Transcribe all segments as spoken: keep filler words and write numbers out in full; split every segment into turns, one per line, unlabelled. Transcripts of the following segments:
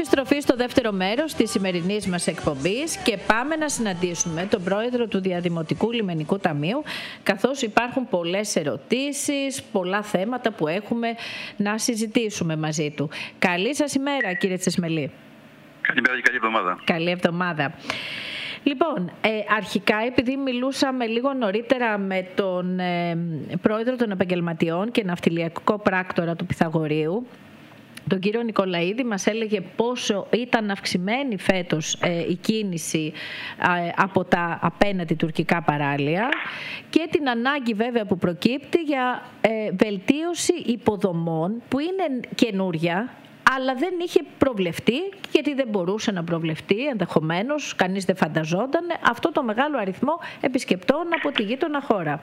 επιστροφή στο δεύτερο μέρος της σημερινής μας εκπομπής και πάμε να συναντήσουμε τον πρόεδρο του Διαδημοτικού Λιμενικού Ταμείου, καθώς υπάρχουν πολλές ερωτήσεις, πολλά θέματα που έχουμε να συζητήσουμε μαζί του. Καλή σας ημέρα, κύριε Τσεσμελή.
Καλημέρα και καλή εβδομάδα.
Καλή εβδομάδα. Λοιπόν, ε, αρχικά επειδή μιλούσαμε λίγο νωρίτερα με τον ε, πρόεδρο των επαγγελματιών και ναυτιλιακό πράκτορα του Πυθαγορείου, τον κύριο Νικολαίδη, μας έλεγε πόσο ήταν αυξημένη φέτος ε, η κίνηση ε, από τα απέναντι τουρκικά παράλια και την ανάγκη βέβαια που προκύπτει για ε, βελτίωση υποδομών που είναι καινούρια, αλλά δεν είχε προβλεφτεί, γιατί δεν μπορούσε να προβλεφτεί, ενδεχομένως, κανείς δεν φανταζόταν αυτό το μεγάλο αριθμό επισκεπτών από τη γείτονα χώρα.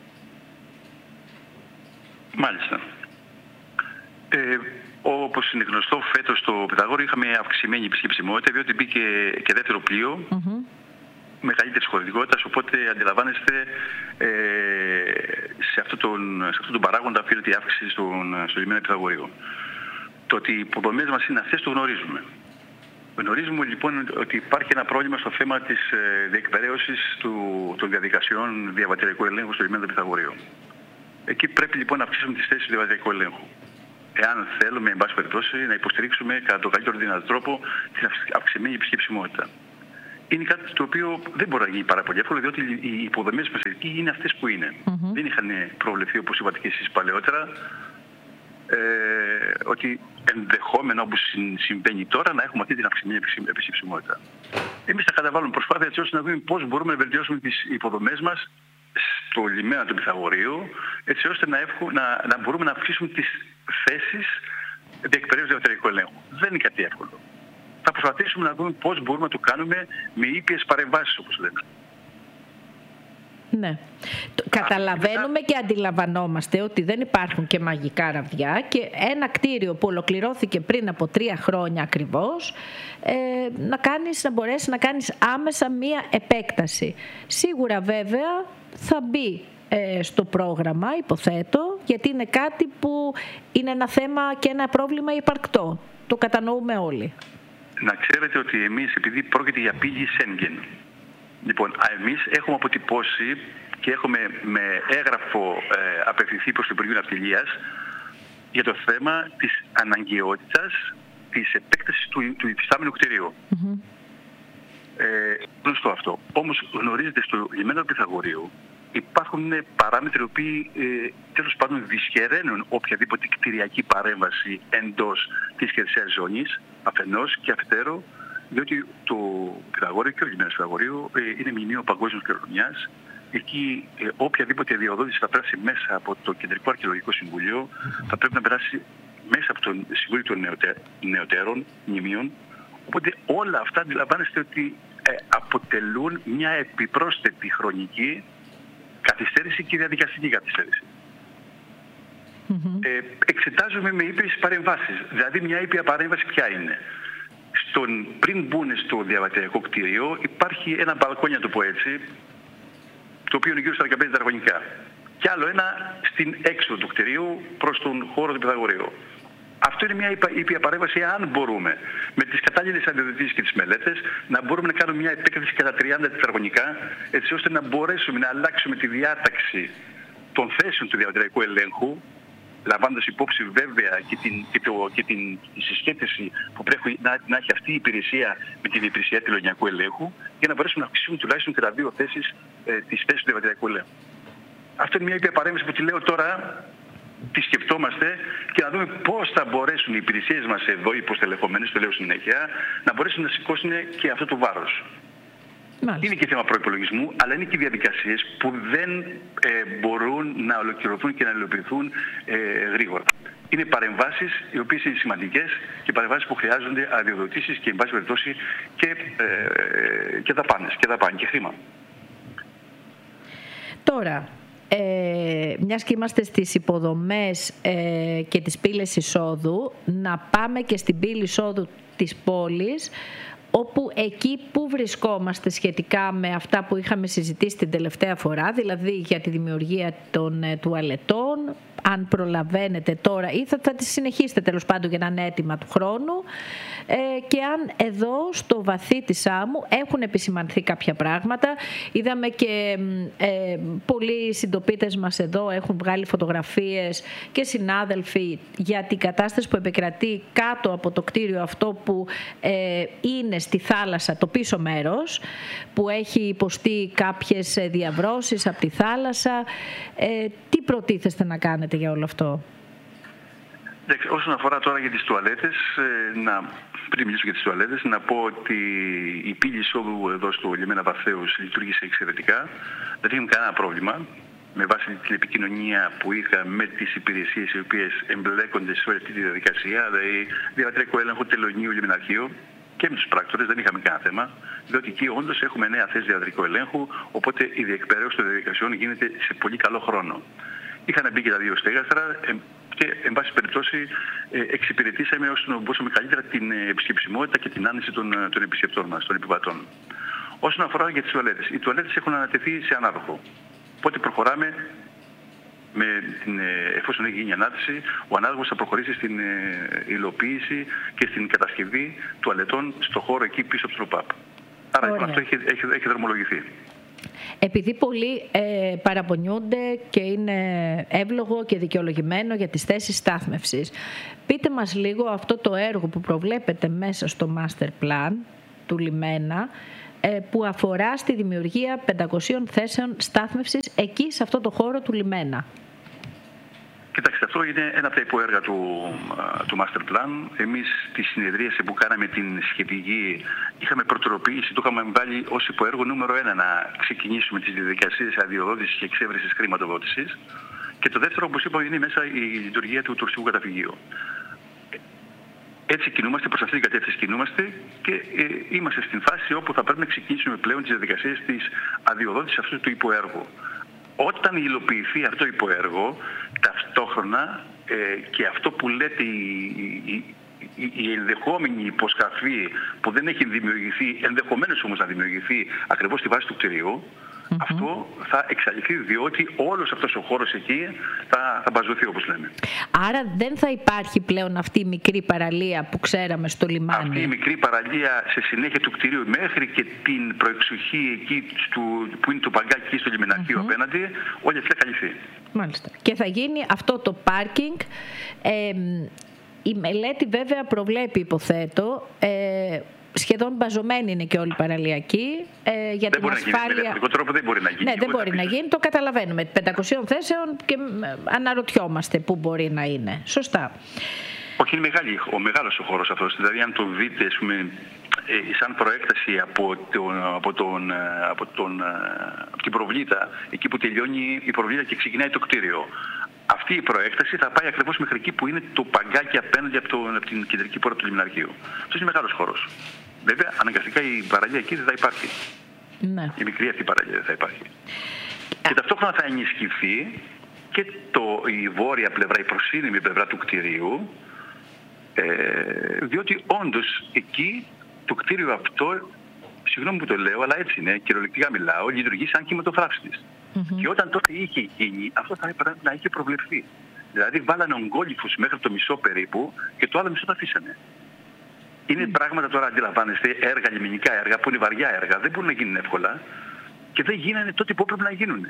Μάλιστα. Ε, όπως είναι γνωστό, φέτος στο Πυθαγόριο είχαμε αυξημένη επισκεψιμότητα, διότι μπήκε και δεύτερο πλοίο, mm-hmm. μεγαλύτερης χωρητικότητας, οπότε αντιλαμβάνεστε ε, σε αυτόν τον, αυτό παράγοντα οφείλεται η αύξηση στον, στο λιμένα Πυθαγορείου. Το ότι οι υποδομές μας είναι αυτές το γνωρίζουμε. Γνωρίζουμε λοιπόν ότι υπάρχει ένα πρόβλημα στο θέμα της διεκπεραίωσης του, των διαδικασιών διαβατηριακού ελέγχου στο λιμένα του Πυθαγορείου. Εκεί πρέπει λοιπόν να αυξήσουμε τις θέσεις του διαβατηριακού ελέγχου. Εάν θέλουμε, εν πάση περιπτώσει, να υποστηρίξουμε κατά τον καλύτερο δυνατό τρόπο την αυξημένη επισκεψιμότητα. Είναι κάτι το οποίο δεν μπορεί να γίνει πάρα πολύ εύκολο, διότι οι υποδομές μας εκεί είναι αυτές που είναι. Mm-hmm. Δεν είχαν προβλεφθεί, όπως είπατε και εσείς παλαιότερα, Ε, ότι ενδεχόμενο όπως συμβαίνει τώρα να έχουμε αυτή την αυξημένη επισκεψιμότητα. Εμείς θα καταβάλουμε προσπάθεια έτσι ώστε να δούμε πώς μπορούμε να βελτιώσουμε τις υποδομές μας στο λιμένα του Πυθαγορείου, έτσι ώστε να, έχουμε, να, να μπορούμε να αυξήσουμε τις θέσεις διεκπαιρέωσης διαβατηριακού ελέγχου. Δεν είναι κάτι εύκολο. Θα προσπαθήσουμε να δούμε πώς μπορούμε να το κάνουμε με ήπιες παρεμβάσεις, όπως λέμε.
Ναι. Καταλαβαίνουμε και αντιλαμβανόμαστε ότι δεν υπάρχουν και μαγικά ραβδιά και ένα κτίριο που ολοκληρώθηκε πριν από τρία χρόνια ακριβώς ε, να, κάνεις, να μπορέσει να κάνεις άμεσα μία επέκταση. Σίγουρα βέβαια θα μπει ε, στο πρόγραμμα, υποθέτω, γιατί είναι κάτι που είναι ένα θέμα και ένα πρόβλημα υπαρκτό. Το κατανοούμε όλοι.
Να ξέρετε ότι εμείς, επειδή πρόκειται για πύλη Σέγγεν, λοιπόν, εμείς έχουμε αποτυπώσει και έχουμε με έγγραφο ε, απευθυνθεί προς το Υπουργείο Ναυτιλίας για το θέμα της αναγκαιότητας της επέκτασης του, του υφιστάμενου κτηρίου. Mm-hmm. Ε, γνωστό αυτό. Όμως γνωρίζετε στο λιμένα του Πυθαγορείου υπάρχουν παράμετροι οι οποίοι ε, τέλος πάντων δυσχεραίνουν οποιαδήποτε κτηριακή παρέμβαση εντός της χερσαίας ζώνης αφενός και αφετέρου, διότι το Πυθαγόριο και ο λιμένας Πυθαγορείου ε, είναι μνημείο παγκόσμιας κληρονομιάς. Εκεί ε, οποιαδήποτε διοδότηση θα περάσει μέσα από το Κεντρικό Αρχαιολογικό Συμβούλιο θα πρέπει να περάσει μέσα από το Συμβούλιο των νεοτε, Νεωτέρων Μνημείων. Οπότε όλα αυτά αντιλαμβάνεστε ότι ε, αποτελούν μια επιπρόσθετη χρονική καθυστέρηση και διαδικαστική καθυστέρηση. Mm-hmm. Ε, εξετάζουμε με ήπιες παρεμβάσεις. Δηλαδή μια ήπια παρέμβαση ποια είναι? Στον, πριν μπουν στο διαβατηριακό κτίριο υπάρχει ένα μπαλκόνι, να το πω έτσι, το οποίο είναι γύρω στα δεκαπέντε τετραγωνικά. Και άλλο ένα στην έξοδο του κτιρίου προς τον χώρο του Πυθαγορείου. Αυτό είναι μια ήπια παρέμβαση, αν μπορούμε με τις κατάλληλες αδειοδοτήσεις και τις μελέτες να μπορούμε να κάνουμε μια επέκταση κατά τριάντα τετραγωνικά, έτσι ώστε να μπορέσουμε να αλλάξουμε τη διάταξη των θέσεων του διαβατηριακού ελέγχου, λαμβάνοντας υπόψη βέβαια και την, και το, και την συσχέτιση που πρέπει να, να έχει αυτή η υπηρεσία με την υπηρεσία τελωνιακού ελέγχου, για να μπορέσουμε να αυξήσουμε τουλάχιστον κατά δύο θέσεις ε, τις θέσεις του διαβατηριακού ελέγχου. Αυτό είναι μια ήπια παρέμβαση που τη λέω τώρα, τη σκεφτόμαστε και να δούμε πώς θα μπορέσουν οι υπηρεσίες μας εδώ, οι υποστελεχωμένες, το λέω συνέχεια, να μπορέσουν να σηκώσουν και αυτό το βάρος. Μάλιστα. Είναι και θέμα προϋπολογισμού, αλλά είναι και διαδικασίες που δεν ε, μπορούν να ολοκληρωθούν και να υλοποιηθούν ε, γρήγορα. Είναι παρεμβάσεις οι οποίες είναι σημαντικές και παρεμβάσεις που χρειάζονται αδειοδοτήσεις και εν πάση περιπτώσει και, ε, και δαπάνες και δαπάνη και χρήμα.
Τώρα, ε, μιας και είμαστε στις υποδομές ε, και τις πύλες εισόδου, να πάμε και στην πύλη εισόδου της πόλης, όπου εκεί που βρισκόμαστε σχετικά με αυτά που είχαμε συζητήσει την τελευταία φορά, δηλαδή για τη δημιουργία των τουαλετών, αν προλαβαίνετε τώρα ή θα, θα τις συνεχίσετε τέλος πάντων για να είναι έτοιμα του χρόνου, ε, και αν εδώ στο βαθύ της άμμου έχουν επισημανθεί κάποια πράγματα. Είδαμε και ε, πολλοί συντοπίτες μας εδώ έχουν βγάλει φωτογραφίες και συνάδελφοι για την κατάσταση που επικρατεί κάτω από το κτίριο αυτό που ε, είναι στη θάλασσα, το πίσω μέρος, που έχει υποστεί κάποιες διαβρώσεις από τη θάλασσα. Ε, τι προτίθεστε να κάνετε για όλο αυτό?
Όσον αφορά τώρα για τις τουαλέτες, να, πριν μιλήσω για τις τουαλέτες, να πω ότι η πύλη εισόδου εδώ στο λιμένα Βαθέως λειτουργήσε εξαιρετικά. Δεν είχαμε κανένα πρόβλημα με βάση την επικοινωνία που είχα με τις υπηρεσίες οι οποίες εμπλέκονται σε όλη αυτή τη διαδικασία, δηλαδή διαβατριακό έλεγχο, τελωνίου, λιμεναρχείο, και με τους πράκτορες δεν είχαμε κανένα θέμα, διότι εκεί όντως έχουμε νέα θέση διαβατρικού ελέγχου, οπότε η διεκπαιρέωση των διαδικασιών γίνεται σε πολύ καλό χρόνο. Είχαν μπει και τα δύο στέγαστρα και, εν πάση περιπτώσει, εξυπηρετήσαμε όσο μπορούσαμε καλύτερα την επισκεψιμότητα και την άνεση των, των επισκεπτών μας, των επιβατών. Όσον αφορά για τις τουαλέτες, οι τουαλέτες έχουν ανατεθεί σε ανάδοχο. Οπότε προχωράμε, με την, εφόσον έχει γίνει η ανάθεση, ο ανάδοχος θα προχωρήσει στην υλοποίηση και στην κατασκευή τουαλετών στο χώρο εκεί πίσω από το ΟΠΑΠ. Άρα λοιπόν, αυτό έχει, έχει, έχει δρομολογηθεί.
Επειδή πολλοί ε, παραπονιούνται και είναι εύλογο και δικαιολογημένο για τις θέσεις στάθμευσης, πείτε μας λίγο αυτό το έργο που προβλέπετε μέσα στο Master Plan του λιμένα, ε, που αφορά στη δημιουργία πεντακοσίων θέσεων στάθμευσης εκεί σε αυτό το χώρο του λιμένα.
Κοιτάξτε, αυτό είναι ένα από τα υποέργα του, του Master Plan. Εμείς στη συνεδρίαση που κάναμε την σχετική είχαμε προτεραιοποιήσει, το είχαμε βάλει ως υποέργο νούμερο ένα να ξεκινήσουμε τις διαδικασίες αδειοδότησης και εξέβρεσης χρηματοδότησης. Και το δεύτερο, όπως είπαμε, είναι μέσα η λειτουργία του τουριστικού καταφυγείου. Έτσι κινούμαστε, προς αυτήν την κατεύθυνση κινούμαστε και ε, είμαστε στην φάση όπου θα πρέπει να ξεκινήσουμε πλέον τις διαδικασίες της αδειοδότησης αυτού του υποέργου. Όταν υλοποιηθεί αυτό το υποέργο, ταυτόχρονα ε, και αυτό που λέτε η, η, η, η ενδεχόμενη υποσκαφή που δεν έχει δημιουργηθεί, ενδεχομένως όμως να δημιουργηθεί ακριβώς στη βάση του κτηρίου, mm-hmm. αυτό θα εξαλειφθεί, διότι όλος αυτός ο χώρος εκεί θα, θα μπαζωθεί, όπως λέμε.
Άρα δεν θα υπάρχει πλέον αυτή η μικρή παραλία που ξέραμε στο λιμάνι.
Αυτή η μικρή παραλία σε συνέχεια του κτηρίου μέχρι και την προεξοχή εκεί του, που είναι το παγκάκι στο λιμεναρχείο mm-hmm. απέναντι, όλη αυτή θα καλυφθεί.
Μάλιστα. Και θα γίνει αυτό το πάρκινγκ. Ε, η μελέτη βέβαια προβλέπει, υποθέτω, ε, σχεδόν μπαζωμένη είναι και όλη η παραλιακή. Ε, για
δεν
την
μπορεί
ασφάλεια...
να γίνει. Με διαφορετικό τρόπο δεν μπορεί να γίνει.
Ναι, δεν μπορεί να γίνει. Το καταλαβαίνουμε. πεντακοσίων θέσεων και αναρωτιόμαστε πού μπορεί να είναι. Σωστά.
Όχι, είναι μεγάλη, ο μεγάλος ο χώρος αυτός. Δηλαδή, αν το δείτε, ας πούμε, ε, σαν προέκταση από, τον, από, τον, από, τον, από την προβλήτα, εκεί που τελειώνει η προβλήτα και ξεκινάει το κτίριο. Αυτή η προέκταση θα πάει ακριβώς μέχρι εκεί που είναι το παγκάκι απέναντι από, το, από την κεντρική πόρτα του λιμεναρχείου. Αυτό είναι μεγάλος χώρος. Βέβαια, αναγκαστικά η παραλία εκεί δεν θα υπάρχει.
Ναι.
Η μικρή αυτή παραλία δεν θα υπάρχει. Και ταυτόχρονα θα ενισχυθεί και το, η βόρεια πλευρά, η προσύνημη πλευρά του κτηρίου, ε, διότι όντως εκεί το κτίριο αυτό, συγγνώμη που το λέω, αλλά έτσι είναι, κυριολεκτικά μιλάω, λειτουργεί σαν κυματοφράψτης. Mm-hmm. Και όταν τότε είχε γίνει, αυτό θα έπρεπε να είχε προβλεφθεί. Δηλαδή βάλανε ογκόλυφους μέχρι το μισό περίπου και το άλλο μισό το αφήσανε. Είναι mm. πράγματα τώρα, αντιλαμβάνεστε, έργα, λιμενικά έργα, που είναι βαριά έργα, δεν μπορούν να γίνουν εύκολα και δεν γίνανε τότε που έπρεπε να γίνουν.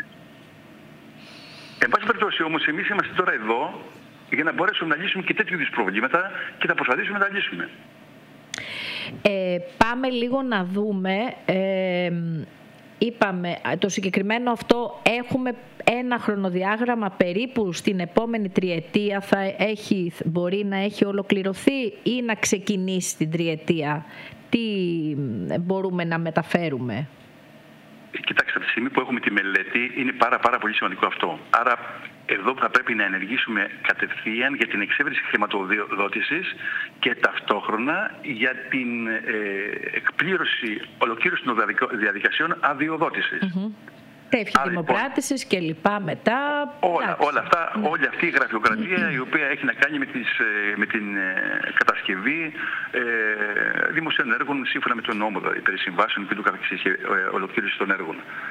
Εν πάση περιπτώσει όμως, εμείς είμαστε τώρα εδώ για να μπορέσουμε να λύσουμε και τέτοιου είδους προβλήματα και θα προσπαθήσουμε να τα λύσουμε.
Ε, πάμε λίγο να δούμε. Ε, Είπαμε, το συγκεκριμένο αυτό έχουμε ένα χρονοδιάγραμμα περίπου στην επόμενη τριετία θα έχει, μπορεί να έχει ολοκληρωθεί ή να ξεκινήσει την τριετία. Τι μπορούμε να μεταφέρουμε?
Κοιτάξτε, από τη στιγμή που έχουμε τη μελέτη είναι πάρα, πάρα πολύ σημαντικό αυτό. Άρα εδώ θα πρέπει να ενεργήσουμε κατευθείαν για την εξέβρεση χρηματοδότησης και ταυτόχρονα για την ε, εκπλήρωση, ολοκλήρωση των διαδικασιών αδειοδότησης. Mm-hmm.
Τέφη δημοπράτησης λοιπόν, και λοιπά μετά.
Όλα, όλα αυτά, mm. όλη αυτή η γραφειοκρατία mm. η οποία έχει να κάνει με, τις, με την ε, κατασκευή ε, δημοσίων έργων σύμφωνα με τον νόμο, δηλαδή περί συμβάσεων και του καθεξής και ε, ολοκλήρωση των έργων.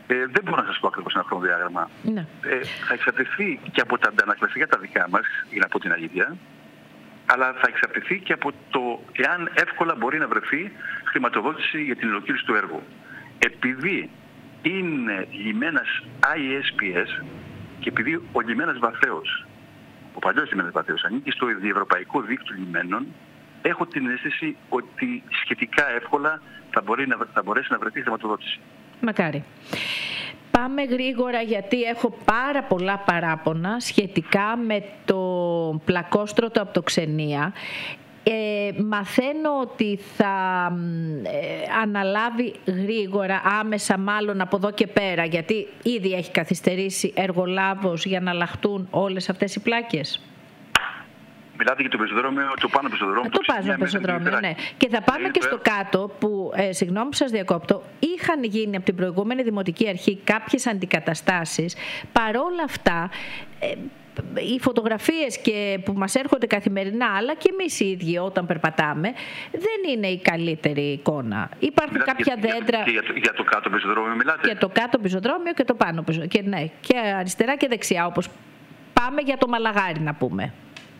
Ε, δεν μπορώ να σας πω ακριβώς ένα χρονοδιάγραμμα.
Ναι.
Ε, θα εξαρτηθεί και από τα αντανακλαστικά τα δικά μας, για να πω την αλήθεια, αλλά θα εξαρτηθεί και από το εάν εύκολα μπορεί να βρεθεί χρηματοδότηση για την υλοποίηση του έργου. Επειδή είναι λιμένας άι ες πι ες και επειδή ο λιμένας Βαθέως, ο παλιός λιμένας Βαθέως, ανήκει στο διευρωπαϊκό δίκτυο λιμένων, έχω την αίσθηση ότι σχετικά εύκολα θα, μπορεί να, θα μπορέσει να βρεθεί χρηματοδότηση.
Μακάρι. Πάμε γρήγορα γιατί έχω πάρα πολλά παράπονα σχετικά με το πλακόστρωτο από το Ξενία. Ε, μαθαίνω ότι θα ε, αναλάβει γρήγορα, άμεσα μάλλον από εδώ και πέρα, γιατί ήδη έχει καθυστερήσει εργολάβος για να αλλάχτούν όλες αυτές οι πλάκες.
Μιλάτε για το πεζοδρόμιο, το πάνω πεζοδρόμιο.
Το πάνω πεζοδρόμιο, ναι. Και θα πάμε και στο κάτω που, ε, συγγνώμη που σας διακόπτω, είχαν γίνει από την προηγούμενη Δημοτική Αρχή κάποιες αντικαταστάσεις. Παρόλα αυτά, ε, οι φωτογραφίες και που μας έρχονται καθημερινά, αλλά και εμείς οι ίδιοι όταν περπατάμε, δεν είναι η καλύτερη εικόνα. Υπάρχουν μιλάτε κάποια για, δέντρα...
Για, για, το, για το κάτω πεζοδρόμιο μιλάτε?
Για το κάτω πεζοδρόμιο και το πάνω πεζοδρόμιο. Και, ναι, και αριστερά και δεξιά, όπως πάμε για το Μαλαγάρι να πούμε.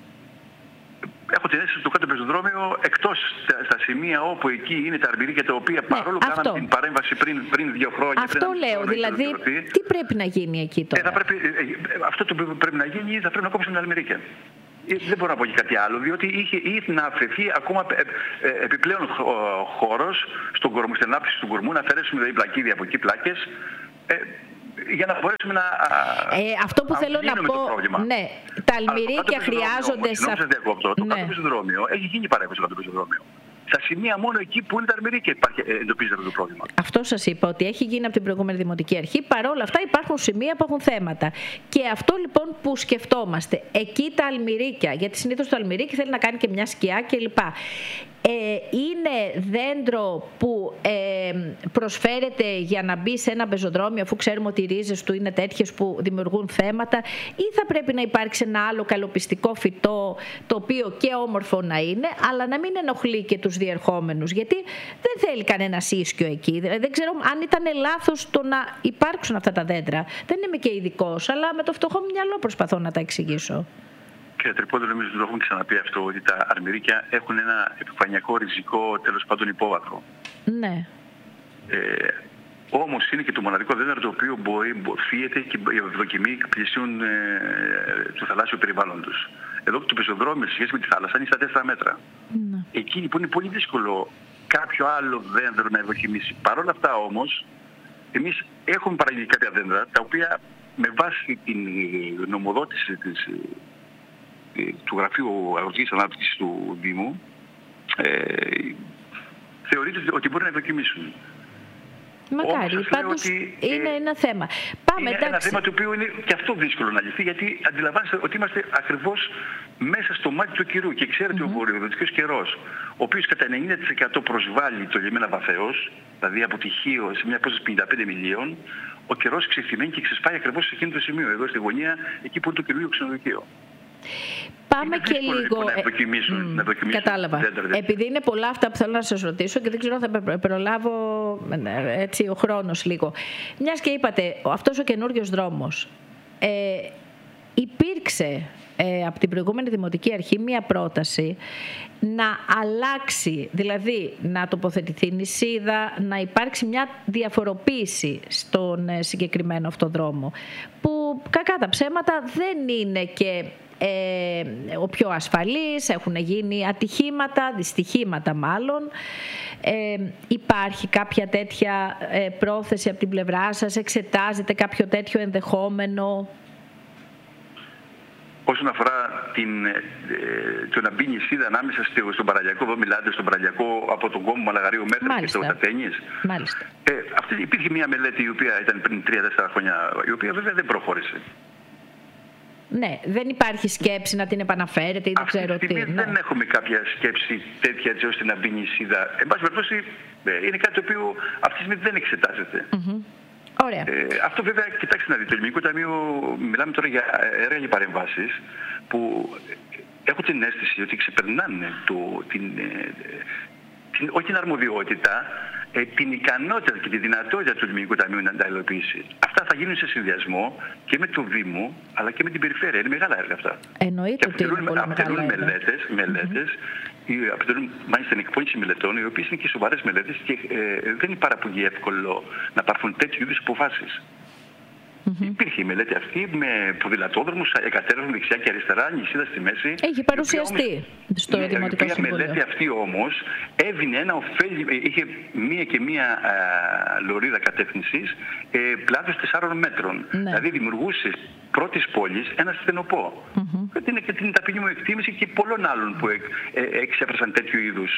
Έχω την αίσθηση στο κάτω πεζοδρόμιο, εκτός στα, στα σημεία όπου εκεί είναι τα αρμπηρίκια τα οποία παρόλο που ναι, κάναμε την παρέμβαση πριν, πριν δύο χρόνια.
Αυτό πριν λέω, δηλαδή τι πρέπει να γίνει εκεί τώρα?
Ε, θα πρέπει, ε, αυτό το που πρέπει να γίνει θα πρέπει να κόψουμε τα αρμπηρίκια. Ε, δεν μπορώ να πω και κάτι άλλο, διότι είχε ήδη να αφαιθεί ακόμα ε, ε, επιπλέον χώρος στον κορμό, στην ανάπτυξη του κορμού, να αφαιρέσουμε δηλαδή πλακίδια από εκεί πλάκες. Ε, για να μπορέσουμε να.
Ε, αυτό που θέλω να πω. Ναι, τα αλμυρίκια χρειάζονται.
Συγγνώμη, σας διακόπτω. Το κάτω πεζοδρόμιο έχει γίνει παρέμβαση στο κάτω πεζοδρόμιο. Στα σημεία μόνο εκεί που είναι τα αλμυρίκια εντοπίζεται το πρόβλημα.
Αυτό σας είπα, ότι έχει γίνει από την προηγούμενη Δημοτική Αρχή. Παρ' όλα αυτά υπάρχουν σημεία που έχουν θέματα. Και αυτό λοιπόν που σκεφτόμαστε, εκεί τα αλμυρίκια, γιατί συνήθως το αλμυρίκι θέλει να κάνει και μια σκιά κλπ. Ε, είναι δέντρο που ε, προσφέρεται για να μπει σε ένα πεζοδρόμιο, αφού ξέρουμε ότι οι ρίζες του είναι τέτοιες που δημιουργούν θέματα, ή θα πρέπει να υπάρξει ένα άλλο καλοπιστικό φυτό το οποίο και όμορφο να είναι, αλλά να μην ενοχλεί και τους διερχόμενους, γιατί δεν θέλει κανένα ίσκιο εκεί. Δηλαδή, δεν ξέρω αν ήταν λάθος το να υπάρξουν αυτά τα δέντρα. Δεν είμαι και ειδικός, αλλά με το φτωχό μου μυαλό προσπαθώ να τα εξηγήσω.
Κύριε Τρυπόδη, νομίζω ότι το έχουμε ξαναπεί αυτό, ότι τα αρμυρίκια έχουν ένα επιφανειακό ριζικό, τέλος πάντων, υπόβαθρο.
Ναι.
Ε, όμως είναι και το μοναδικό δέντρο το οποίο μπορεί, φύεται και οι ευδοκιμοί πλησίων ε, του θαλάσσιου περιβάλλοντος. Εδώ το πεζοδρόμιο σε σχέση με τη θάλασσα είναι στα τέσσερα μέτρα. Ναι. Εκεί λοιπόν είναι πολύ δύσκολο κάποιο άλλο δέντρο να ευδοκιμήσει. Παρ' όλα αυτά όμως, εμείς έχουμε παραγγείλει κάποια δέντρα τα οποία με βάση την νομοδότηση της, του Γραφείου Αγροτικής Ανάπτυξης του Δήμου ε, θεωρείται ότι μπορεί να ευδοκιμήσουν.
Μακάρι, πάντως ότι, είναι ε, ένα θέμα. Πάμε,
είναι
εντάξει.
ένα θέμα το οποίο είναι και αυτό δύσκολο να λυθεί, γιατί αντιλαμβάνεστε ότι είμαστε ακριβώς μέσα στο μάτι του καιρού και ξέρετε mm-hmm. ο βορειοδυτικός καιρός, ο οποίος κατά ενενήντα τοις εκατό προσβάλλει το λιμένα Βαθέως, δηλαδή από τη Χίο σε μια απόσταση πενήντα πέντε μιλίων, ο καιρός ξεφθυμαίνει και ξεσπάει ακριβώς σε εκείνο το σημείο, εδώ στη γωνία, εκεί που είναι το καινούριο ξενοδοχείο.
Πάμε και λίγο.
Λοιπόν, να δοκιμήσουν, mm, να δοκιμήσουν
κατάλαβα.
Δέντρα.
Επειδή είναι πολλά αυτά που θέλω να σας ρωτήσω και δεν ξέρω αν θα προλάβω έτσι, ο χρόνος λίγο. Μιας και είπατε, αυτός ο καινούριος δρόμος ε, υπήρξε ε, από την προηγούμενη Δημοτική Αρχή μία πρόταση να αλλάξει, δηλαδή να τοποθετηθεί νησίδα, να υπάρξει μια διαφοροποίηση στον ε, συγκεκριμένο αυτό δρόμο, που κακά τα ψέματα δεν είναι και Ε, ο πιο ασφαλής, έχουν γίνει ατυχήματα, δυστυχήματα μάλλον. Ε, υπάρχει κάποια τέτοια ε, πρόθεση από την πλευρά σας, εξετάζετε κάποιο τέτοιο ενδεχόμενο?
Όσον αφορά την, ε, το να μπει νησίδα ανάμεσα στον παραλιακό, εδώ μιλάτε στον παραλιακό από τον κόμμα Μαλαγαρίου μέχρι και στο Τατένις.
Μάλιστα.
Ε, αυτή, υπήρχε μια μελέτη η οποία ήταν πριν τρία τέσσερα χρόνια, η οποία βέβαια δεν προχώρησε.
Ναι, δεν υπάρχει σκέψη να την επαναφέρετε ή δεν ξέρω τι.
Ναι. Δεν έχουμε κάποια σκέψη τέτοια έτσι ώστε να μπει νησίδα. Εν πάση περιπτώσει, είναι κάτι το οποίο αυτή τη στιγμή δεν εξετάζεται.
Mm-hmm. Ωραία.
Ε, αυτό βέβαια, κοιτάξτε να δείτε, το Ελληνικό Ταμείο, μιλάμε τώρα για έργα και παρεμβάσεις που έχω την αίσθηση ότι ξεπερνάνε το, την, την, όχι την αρμοδιότητα, ε, την ικανότητα και τη δυνατότητα του Λιμενικού Ταμείου να τα υλοποιήσει. Αυτά θα γίνουν σε συνδυασμό και με το Δήμο, αλλά και με την περιφέρεια. Είναι μεγάλα έργα αυτά.
Εννοείται ότι είναι πολύ
αποτελούν
μεγάλα έργα.
μελέτες, μελέτες mm-hmm. αποτελούν μάλιστα την εκπόνηση μελετών, οι οποίες είναι και σοβαρές μελέτες και ε, δεν είναι πάρα πολύ εύκολο να πάρθουν τέτοιου είδους αποφάσεις. Mm-hmm. Υπήρχε η μελέτη αυτή με ποδηλατόδρομους, εκατέρωθεν δεξιά και αριστερά, νησίδα στη μέση.
Έχει παρουσιαστεί όμως, στο ναι, Δημοτικό Συμβούλιο.
Η μελέτη αυτή όμως έδινε ένα ωφέλι, είχε μία και μία α, λωρίδα κατεύθυνσης ε, πλάτος τεσσάρων μέτρων. Ναι. Δηλαδή δημιουργούσε πρώτης πόλης ένα στενοπό. Mm-hmm. Είναι και την ταπεινή μου εκτίμηση και πολλών άλλων που ε, ε, εξέφρασαν τέτοιου είδους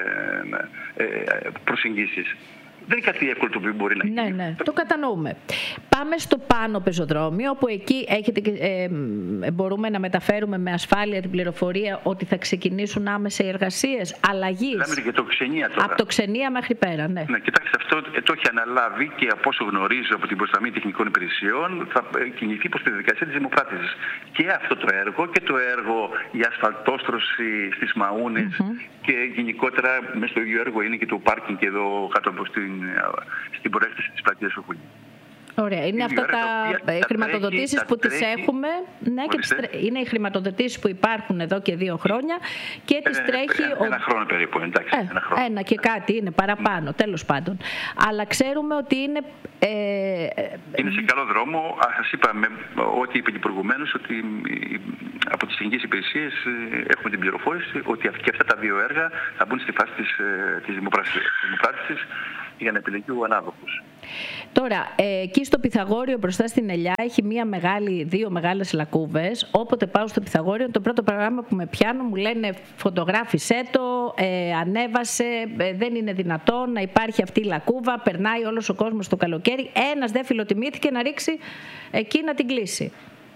ε, ε, προσεγγίσεις. Δεν είναι κάτι εύκολο το οποίο μπορεί να γίνει.
Ναι, ναι, το κατανοούμε. Πάμε στο πάνω πεζοδρόμιο, όπου εκεί έχετε, ε, μπορούμε να μεταφέρουμε με ασφάλεια την πληροφορία ότι θα ξεκινήσουν άμεσα οι εργασίες αλλαγής.
Μιλάμε για το Ξενία τώρα.
Από το Ξενία μέχρι πέρα, ναι.
Ναι, κοιτάξτε, αυτό το έχει αναλάβει και από όσο γνωρίζω από την Προσταμή Τεχνικών Υπηρεσιών θα κινηθεί προς τη διαδικασία της δημοπράτησης. Και αυτό το έργο και το έργο η ασφαλτόστρωση στις Μαούνες mm-hmm. και γενικότερα μέσα στο ίδιο έργο είναι και το πάρκινγκ εδώ κάτω από στην, στην προέκτηση της πλατείας του Χουλή.
Ωραία. Είναι αυτά τα χρηματοδοτήσεις που τις έχουμε. Ναι, και τις, είναι οι χρηματοδοτήσεις που υπάρχουν εδώ και δύο χρόνια και τις
ε,
τρέχει.
Ένα, ένα χρόνο περίπου, εντάξει.
Ε,
ένα, χρόνο.
ένα και κάτι είναι παραπάνω, mm. τέλος πάντων. Αλλά ξέρουμε ότι είναι. Ε,
είναι σε καλό δρόμο. Σας είπαμε ό,τι είπε και προηγουμένως, ότι από τις τεχνικές υπηρεσίες έχουμε την πληροφόρηση ότι και αυτά τα δύο έργα θα μπουν στη φάση της, της δημοπράτησης για να επιλεγεί ο ανάδοχος.
Τώρα, ε, εκεί στο Πυθαγόριο μπροστά στην Ελιά έχει μία μεγάλη, δύο μεγάλες λακκούβες. Όποτε πάω στο Πυθαγόριο, το πρώτο πράγμα που με πιάνουν μου λένε φωτογράφησέ το, ε, ανέβασε, ε, δεν είναι δυνατόν να υπάρχει αυτή η λακκούβα, περνάει όλος ο κόσμος το καλοκαίρι, ένας δεν φιλοτιμήθηκε να ρίξει εκεί να την κλείσει.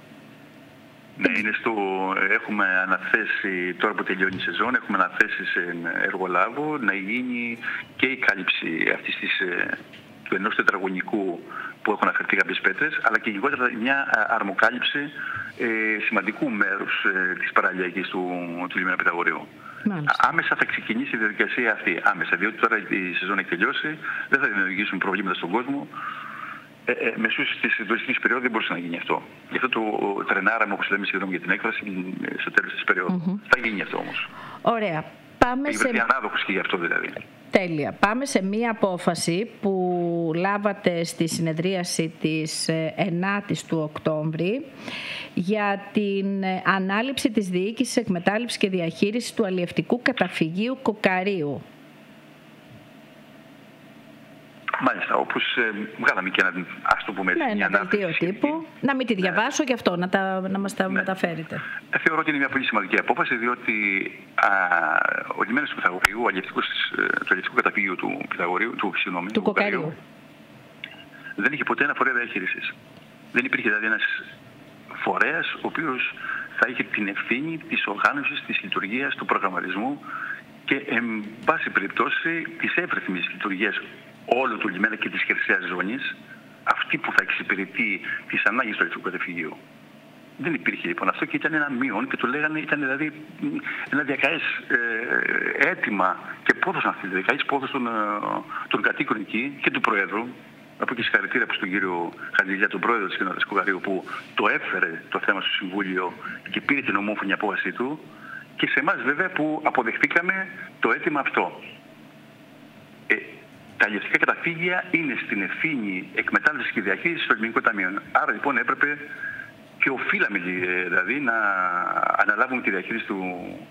Ναι, είναι στο, έχουμε αναθέσει, τώρα που τελειώνει η σεζόν, έχουμε αναθέσει σε εργολάβο να γίνει και η κάλυψη αυτής της, του ενός τετραγωνικού που έχουν αφαιρθεί κάποιες πέτρες, αλλά και γενικότερα μια αρμοκάλυψη ε, σημαντικού μέρους ε, της παραλιακής του, του λιμένα Πυθαγορείου. Άμεσα θα ξεκινήσει η διαδικασία αυτή, άμεσα, διότι τώρα η σεζόν έχει τελειώσει, δεν θα δημιουργήσουν προβλήματα στον κόσμο. Ε, ε, Μεσούς της τουριστικής περίοδου δεν μπορούσε να γίνει αυτό. Γι' αυτό το τρενάραμα, όπως λέμε σχεδόν για την έκφραση, στο τέλος της περίοδου. Mm-hmm. Θα γίνει αυτό όμως.
Ωραία. Πάμε
έχει βρεθεί σε... ανάδοχος και γι' αυτό δηλαδή.
Τέλεια. Πάμε σε μία απόφαση που λάβατε στη συνεδρίαση της ενάτης του Οκτώβρη για την ανάληψη της διοίκησης, εκμετάλλευσης και διαχείρισης του αλλιευτικού καταφυγίου Κοκαρίου.
Μάλιστα, όπως ε, βγάλαμε και ένα, ας το πούμε,
ναι, ένα δελτίο τύπου. Να μην τη διαβάσω ναι. και αυτό, να, τα, να μας τα ναι. μεταφέρετε.
Ε, θεωρώ ότι είναι μια πολύ σημαντική απόφαση, διότι α, ο λιμένας του Πυθαγορείου, ο το αλλιευτικό καταφύγιο του Πυθαγορείου, του, συγγνώμη,
του, του Κοκαρίου, Κοκαρίου,
δεν είχε ποτέ ένα φορέα διαχείρισης. Δεν υπήρχε δηλαδή ένας φορέας ο οποίος θα είχε την ευθύνη της οργάνωσης, της λειτουργίας, του προγραμματισμού και, εν πάση περιπτώσει, της εύρυθμης λειτουργίας όλου του λιμένα και της χερσαίας ζώνης, αυτή που θα εξυπηρετεί τις ανάγκες του αλλιευτικού καταφυγείου. Δεν υπήρχε λοιπόν αυτό και ήταν ένα μείον και το λέγανε, ήταν δηλαδή ένα διακαές ε, αίτημα και πόδος αυτή, διακαές πόδος των, των κατοίκων εκεί και του Προέδρου. Από και συγχαρητήρια προς τον κύριο Χατζηλιά, τον Πρόεδρο της Κοινότητας Κοκαρίου, που το έφερε το θέμα στο Συμβούλιο και πήρε την ομόφωνη απόφαση του, και σε εμάς βέβαια που αποδεχτήκαμε το αίτημα αυτό. Ε, Τα αλλιευτικά καταφύγια είναι στην ευθύνη εκμετάλλευσης και διαχείρισης των Ελληνικών Ταμείων. Άρα λοιπόν έπρεπε και οφείλαμε δηλαδή να αναλάβουμε τη διαχείριση του,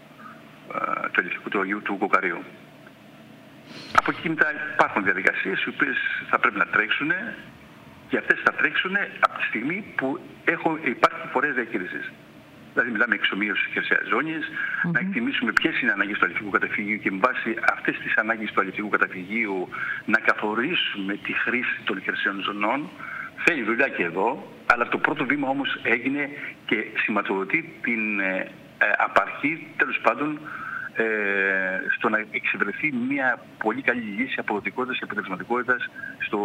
του αλλιευτικού του, του Κοκαρίου. Από εκεί μετά υπάρχουν διαδικασίες οι οποίες θα πρέπει να τρέξουν και αυτές θα τρέξουν από τη στιγμή που έχω, υπάρχει φορέας διαχείρισης. Δηλαδή μιλάμε εξομοίωση της χερσαίας ζώνης, mm-hmm. να εκτιμήσουμε ποιες είναι οι ανάγκες του αλλιευτικού καταφυγίου και με βάση αυτές τις ανάγκες του αλλιευτικού καταφυγίου να καθορίσουμε τη χρήση των χερσαίων ζωνών. Θέλει δουλειά και εδώ, αλλά το πρώτο βήμα όμως έγινε και σηματοδοτεί την ε, ε, απαρχή, τέλος πάντων, ε, στο να εξευρεθεί μια πολύ καλή λύση αποδοτικότητας και αποτελεσματικότητας στο...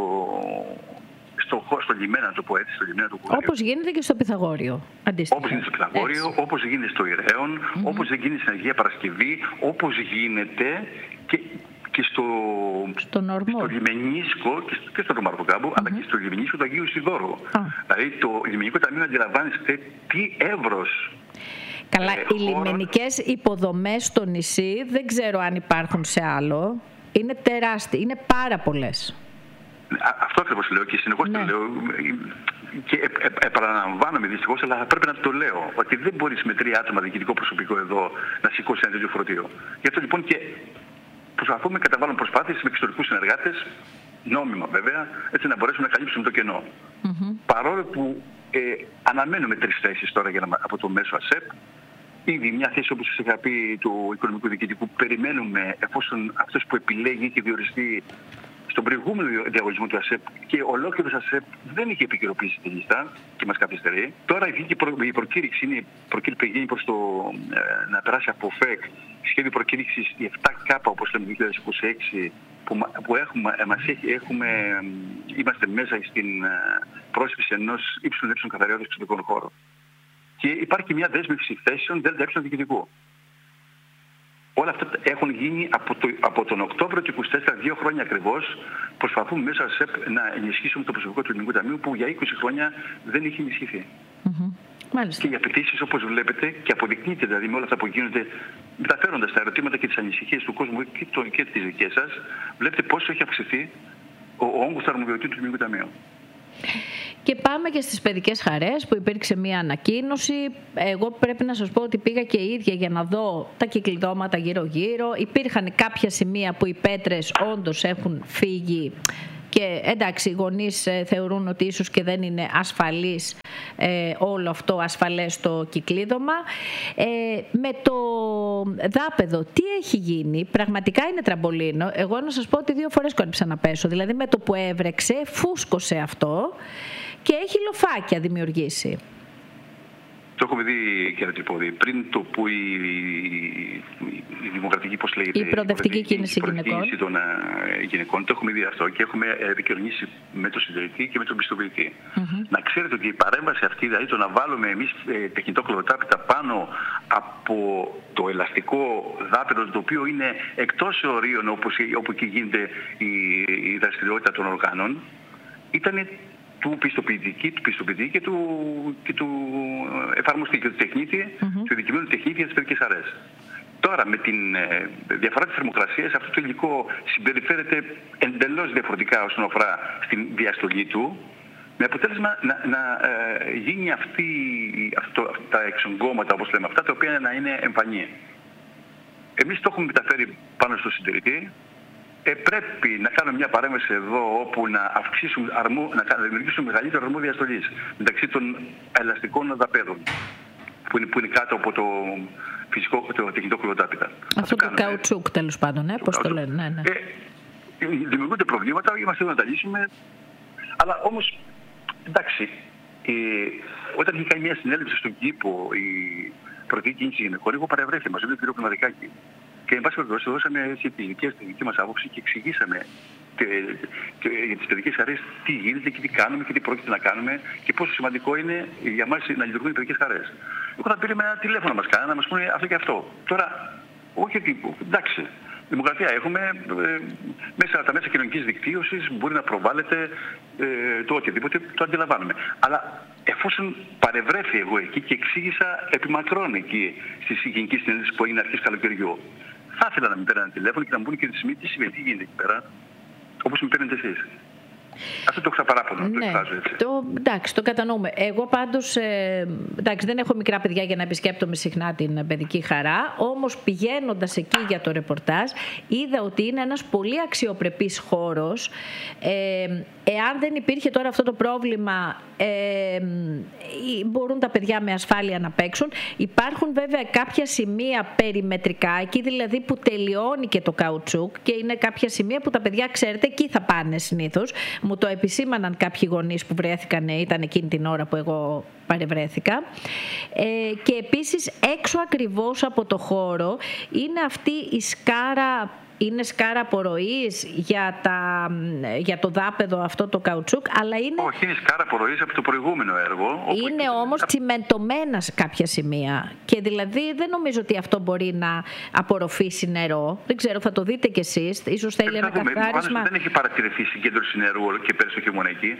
Στο, στο λιμένα, να το πω έτσι, στο λιμένα του Κοκαρίου.
Όπως γίνεται και στο Πυθαγόριο, αντίστοιχα.
Όπως γίνεται στο Πυθαγόριο, έτσι. Όπως γίνεται στο Ηραίον, mm-hmm. όπως γίνεται στην Αγία Παρασκευή, όπως γίνεται και, και στο,
στο,
στο Λιμενίσκο και στο, και στο Ρωμαρχό κάμπο, mm-hmm. αλλά και στο Λιμενίσκο του Αγίου Ισιδώρου. Ah. Δηλαδή το Λιμενικό Ταμείο, αντιλαμβάνεστε τι εύρος.
Καλά, ε, οι λιμενικές υποδομές στο νησί δεν ξέρω αν υπάρχουν σε άλλο. Είναι τεράστιες, είναι πάρα πολλές.
Αυτό ακριβώς λέω και συνεχώς ναι. το λέω και ε, ε, επαναλαμβάνομαι δυστυχώς, αλλά πρέπει να το λέω ότι δεν μπορείς με τρία άτομα διοικητικό προσωπικό εδώ να σηκώσει ένα τέτοιο φορτίο. Γι' αυτό λοιπόν και προσπαθούμε, καταβάλουμε προσπάθειες με εξωτερικούς συνεργάτες, νόμιμα βέβαια, έτσι να μπορέσουμε να καλύψουμε το κενό. Mm-hmm. Παρόλο που ε, αναμένουμε τρεις θέσεις τώρα για να, από το μέσο ΑΣΕΠ, ήδη μια θέση όπως σας είχα πει του οικονομικού διοικητικού περιμένουμε εφόσον αυτός που επιλέγει και διοριστεί στον προηγούμενο διαγωνισμό του ΑΣΕΠ και ολόκληρος ΑΣΕΠ δεν είχε επικαιροποιήσει τη λίστα και μας καθυστερεί. Τώρα η, προ, η προκήρυξη είναι η προκήρυξη που γίνει προς το ε, να περάσει από ΦΕΚ, σχέδιο προκήρυξης η επτά K όπως λέμε το είκοσι είκοσι έξι που, που έχουμε, ε, μας έχει, έχουμε, ε, είμαστε μέσα στην ε, πρόσφυση ενός ύψων ύψων καθαριότητας εξωτερικών χώρων. Και υπάρχει μια δέσμευση θέσεων ΔΕΛΤΑ διοικητικού. Όλα αυτά έχουν γίνει από, το, από τον Οκτώβριο του είκοσι τέσσερα, δύο χρόνια ακριβώς. Προσπαθούμε μέσα ΣΕΠ να ενισχύσουμε το προσωπικό του Ελληνικού Ταμείου που για είκοσι χρόνια δεν είχε ενισχυθεί. Mm-hmm. Και οι απαιτήσεις όπως βλέπετε και αποδεικνύεται δηλαδή με όλα αυτά που γίνονται, μεταφέροντας τα ερωτήματα και τις ανησυχίες του κόσμου και, το, και τις δικές σας, βλέπετε πόσο έχει αυξηθεί ο, ο όγκος του αρμοδιοτήτου του Ελληνικού Ταμείου.
Και πάμε και στις παιδικές χαρές που υπήρξε μια ανακοίνωση. Εγώ πρέπει να σας πω ότι πήγα και η ίδια για να δω τα κυκλειδώματα γύρω-γύρω. Υπήρχαν κάποια σημεία που οι πέτρες όντως έχουν φύγει και εντάξει οι γονείς θεωρούν ότι ίσως και δεν είναι ασφαλής ε, όλο αυτό ασφαλές το κυκλίδωμα. Ε, με το δάπεδο τι έχει γίνει, πραγματικά είναι τραμπολίνο. Εγώ να σας πω ότι δύο φορές κόντυψα να πέσω. Δηλαδή με το που έβρεξε φούσκωσε αυτό και έχει λοφάκια δημιουργήσει.
Το έχουμε δει και τρυπόδι. Πριν το που η, η δημοκρατική, πώς λέγεται,
η προοδευτική η κίνηση
γυναικών. των uh, γυναικών, το έχουμε δει αυτό και έχουμε επικοινωνήσει με τον συντηρητή και με τον πιστοποιητή. Mm-hmm. Να ξέρετε ότι η παρέμβαση αυτή, δηλαδή το να βάλουμε εμείς ε, τεχνητό κλωβοτάπητα πάνω από το ελαστικό δάπεδο, το οποίο είναι εκτός ορίων όπως, όπου και γίνεται η, η δραστηριότητα των οργάνων, ήταν του πιστοποιητική, του πιστοποιητή και του, και του εφαρμοστή και του τεχνίτη, mm-hmm. του ειδικημένου τεχνίτη για τις παιδικές χαρές. Τώρα με την ε, διαφορά της θερμοκρασίας αυτό το υλικό συμπεριφέρεται εντελώς διαφορετικά όσον αφορά στην διαστολή του, με αποτέλεσμα να, να ε, γίνει αυτή, αυτό, αυτά τα εξογκώματα όπως λέμε αυτά, τα οποία να είναι εμφανή. Εμείς το έχουμε μεταφέρει πάνω στο συντηρητή. Ε, πρέπει να κάνουμε μια παρέμβαση εδώ όπου να αυξήσουμε, αρμο, να δημιουργήσουμε μεγαλύτερο αρμό διαστολής μεταξύ των ελαστικών δαπέδων που είναι, που είναι κάτω από το φυσικό, το τεχνητό κλωβοτάπητα.
Αυτό το, το καουτσούκ τέλος πάντων, ε, πώς το λένε. Ναι, ναι.
Ε, δημιουργούνται προβλήματα, είμαστε εδώ να τα λύσουμε, αλλά όμως, εντάξει, ε, όταν είχε κάνει μια συνέλευση στον κήπο η Προεδρική Κίνηση Γυναικών, εγώ παρευρέθη μαζί με τον κύριο Πνευματικάκη. Και εν πάση περιπτώσει δώσαμε τη δική μας άποψη και εξηγήσαμε και, και για τις παιδικές χαρές τι γίνεται και τι κάνουμε και τι πρόκειται να κάνουμε και πόσο σημαντικό είναι για μας να λειτουργούν οι παιδικές χαρές. Εγώ θα πήραμε ένα τηλέφωνο να μας κάνει, να μας πούνε αυτό και αυτό. Τώρα, όχι ότι, εντάξει, δημοκρατία έχουμε, ε, μέσα από τα μέσα κοινωνικής δικτύωσης μπορεί να προβάλλεται ε, το οτιδήποτε, το αντιλαμβάνουμε. Αλλά εφόσον παρευρέθη εγώ εκεί και εξήγησα επιμακρών εκεί στη γενική συνέντευξη που έγινε αρχές καλοκαιριού, θα ήθελα να με παίρνει ένα τηλέφωνο και να μου πούνε και τη στιγμή τι συμβαίνει, τι γίνεται εκεί πέρα, όπως με παίρνετε εσείς. Αυτό το ξαπαράπονο,
ναι,
το εκφράζω έτσι.
Το, εντάξει, το κατανοούμε. Εγώ πάντως, ε, εντάξει, δεν έχω μικρά παιδιά για να επισκέπτομαι συχνά την παιδική χαρά, όμως πηγαίνοντας εκεί για το ρεπορτάζ, είδα ότι είναι ένας πολύ αξιοπρεπής χώρος. Ε, εάν δεν υπήρχε τώρα αυτό το πρόβλημα, ε, μπορούν τα παιδιά με ασφάλεια να παίξουν. Υπάρχουν βέβαια κάποια σημεία περιμετρικά, εκεί δηλαδή που τελειώνει και το καουτσούκ και είναι κάποια σημεία που τα παιδιά, ξέρετε, εκεί θα πάνε συνήθως. Μου το επισήμαναν κάποιοι γονείς που βρέθηκαν, ήταν εκείνη την ώρα που εγώ παρευρέθηκα. Ε, και επίσης έξω ακριβώς από το χώρο είναι αυτή η σκάρα, είναι σκάρα απορροής για, τα, για το δάπεδο αυτό το καουτσούκ, αλλά είναι...
Όχι, είναι σκάρα απορροής από το προηγούμενο έργο.
Είναι όμως τα... τσιμεντωμένα σε κάποια σημεία και δηλαδή δεν νομίζω ότι αυτό μπορεί να απορροφήσει νερό. Δεν ξέρω, θα το δείτε κι εσείς. Ίσως θέλει ένα καθάρισμα.
Δεν έχει παρατηρηθεί συγκέντρωση νερού και πέρυσι το χειμώνα εκεί.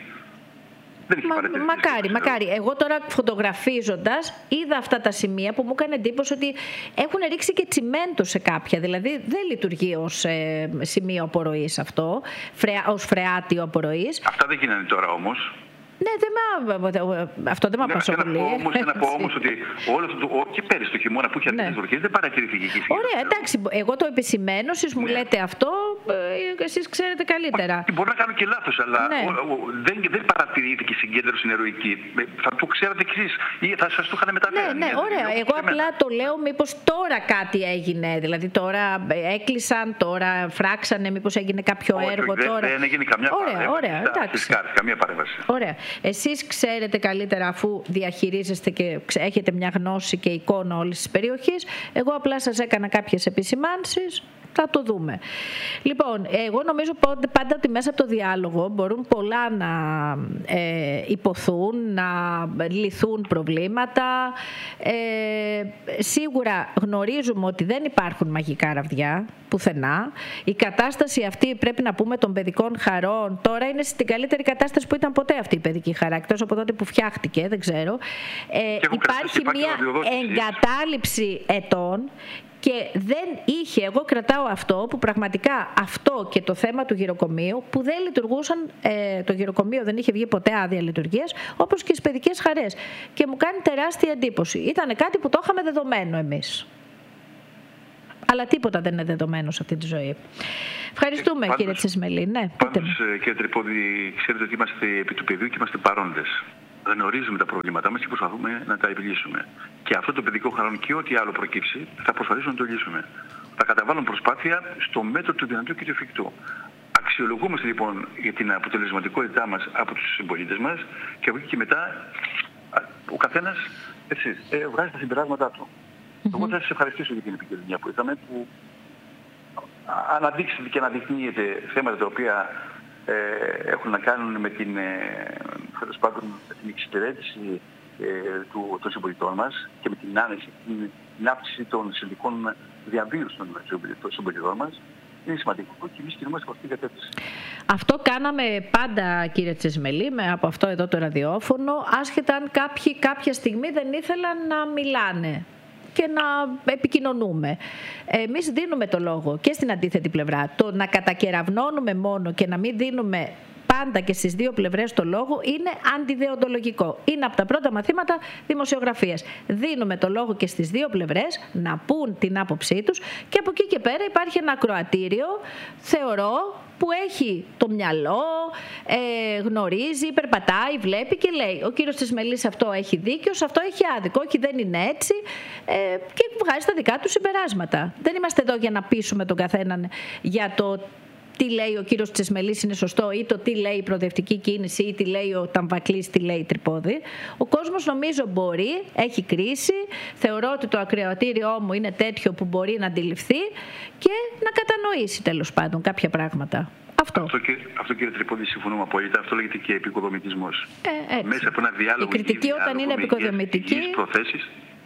Μα, μακάρι, μακάρι. Εγώ τώρα φωτογραφίζοντας είδα αυτά τα σημεία που μου έκανε εντύπωση ότι έχουν ρίξει και τσιμέντο σε κάποια. Δηλαδή δεν λειτουργεί ως ε, σημείο απορροής αυτό, φρεα, ως φρεάτιο απορροής.
Αυτά δεν γίνανε τώρα όμως.
Ναι, δεν με, αυτό δεν με απασχολεί.
Θέλω να πω όμως ότι όλο αυτό το, και πέρυσι το χειμώνα που είχε αρκετές βροχές δεν παρατηρήθηκε εκεί.
Ωραία, εντάξει, εγώ το επισημαίνω, εσείς μου λέτε αυτό, εσείς ξέρετε καλύτερα.
Μπορεί να κάνω και λάθος, αλλά δεν, δεν παρατηρήθηκε συγκέντρωση νερού εκεί. Θα το ξέρατε κι εσείς ή θα σας το είχαν μεταφέρει.
Ναι, ναι, ωραία. Εγώ απλά το λέω μήπως τώρα κάτι έγινε, δηλαδή τώρα έκλεισαν, τώρα φράξανε, μήπως έγινε κάποιο έργο τώρα.
Δεν έγινε καμιά παρέμβαση. Καμία παρέμβαση.
Ωραία. Εσείς ξέρετε καλύτερα αφού διαχειρίζεστε και έχετε μια γνώση και εικόνα όλης της περιοχής. Εγώ απλά σας έκανα κάποιες επισημάνσεις. Θα το δούμε. Λοιπόν, εγώ νομίζω πάντα ότι μέσα από το διάλογο μπορούν πολλά να ε, υποθούν, να λυθούν προβλήματα. Ε, σίγουρα γνωρίζουμε ότι δεν υπάρχουν μαγικά ραβδιά πουθενά. Η κατάσταση αυτή, πρέπει να πούμε, των παιδικών χαρών τώρα είναι στην καλύτερη κατάσταση που ήταν ποτέ αυτή η παιδική χαρά, εκτός από τότε που φτιάχτηκε, δεν ξέρω. Ε, υπάρχει μια εγκατάλειψη ετών. Και δεν είχε, εγώ κρατάω αυτό που πραγματικά αυτό και το θέμα του γυροκομείου που δεν λειτουργούσαν, ε, το γυροκομείο δεν είχε βγει ποτέ άδεια λειτουργίας, όπως και στις παιδικές χαρές. Και μου κάνει τεράστια εντύπωση. Ήταν κάτι που το είχαμε δεδομένο εμείς. Αλλά τίποτα δεν είναι δεδομένο σε αυτή τη ζωή. Ευχαριστούμε, πάντως, κύριε Τσισμελή. Ναι,
πάντως, κύριε Τρυπώδη, ξέρετε ότι είμαστε επί του πεδίου και είμαστε παρόντες. Γνωρίζουμε τα προβλήματά μας και προσπαθούμε να τα επιλύσουμε. Και αυτό το παιδικό χαρών και ό,τι άλλο προκύψει θα προσπαθήσουμε να το λύσουμε. Θα καταβάλουμε προσπάθεια στο μέτρο του δυνατού και του εφικτού. Αξιολογούμαστε λοιπόν για την αποτελεσματικότητά μας από τους συμπολίτες μας και από εκεί και μετά ο καθένας έτσι, ε, βγάζει τα συμπεράσματά του. Mm-hmm. Εγώ θα σας ευχαριστήσω για την επικοινωνία που είχαμε, που αναδείξετε και αναδεικνύεται θέματα τα οποία ε, έχουν να κάνουν με την, ε, πάντων, με την εξυπηρέτηση ε, του, των συμπολιτών μας και με την άνεση, την, την αύξηση των συνδικών διαβίωσης των συμπολιτών μας. Είναι σημαντικό και εμείς κινούμαστε από αυτήν την κατεύθυνση.
Αυτό κάναμε πάντα, κύριε Τσισμελή, με από αυτό εδώ το ραδιόφωνο, άσχετα αν κάποιοι κάποια στιγμή δεν ήθελαν να μιλάνε και να επικοινωνούμε. Εμείς δίνουμε το λόγο και στην αντίθετη πλευρά. Το να κατακεραυνώνουμε μόνο και να μην δίνουμε πάντα και στις δύο πλευρές το λόγο είναι αντιδεοντολογικό. Είναι από τα πρώτα μαθήματα δημοσιογραφίας. Δίνουμε το λόγο και στις δύο πλευρές να πούν την άποψή τους και από εκεί και πέρα υπάρχει ένα ακροατήριο, θεωρώ, που έχει το μυαλό, ε, γνωρίζει, περπατάει, βλέπει και λέει ο κύριος Τσισμελής αυτό έχει δίκιο, σε αυτό έχει άδικο, όχι δεν είναι έτσι, ε, και βγάζει τα δικά του συμπεράσματα. Δεν είμαστε εδώ για να πείσουμε τον καθέναν για το τι λέει ο κύριος Τσισμελής είναι σωστό ή το τι λέει η προοδευτική κίνηση ή τι λέει ο Ταμβακλής, τι λέει η Τρυπώδη. Ο κόσμος νομίζω μπορεί, έχει κρίση, θεωρώ ότι το ακροατήριό μου είναι τέτοιο που μπορεί να αντιληφθεί και να κατανοήσει τέλος πάντων κάποια πράγματα. Αυτό.
Αυτό, και, αυτό κύριε Τρυπώδη, συμφωνούμε απόλυτα. Αυτό λέγεται και επικοδομητισμός. Ε, Μέσα από ένα διάλογο.
Η κριτική
διάλογο,
όταν είναι επικοδομητική.
Προθέσεις,